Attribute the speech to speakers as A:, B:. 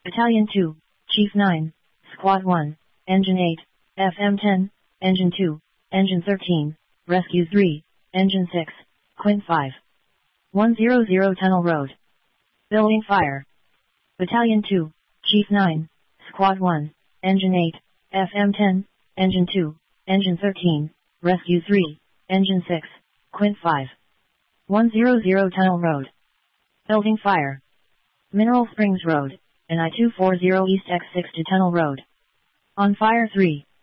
A: Battalion 2, Chief 9, Squad 1, Engine 8, FM 10, Engine 2, Engine 13, Rescue 3, Engine 6, Quint 5. 100 Tunnel Road. Building fire. Battalion 2, Chief 9, Squad 1, Engine 8, FM 10, Engine 2, Engine 13, Rescue 3, Engine 6, Quint 5. 100 Tunnel Road. Building fire. Mineral Springs Road, and I-240 East X6 to Tunnel Road. On fire 3.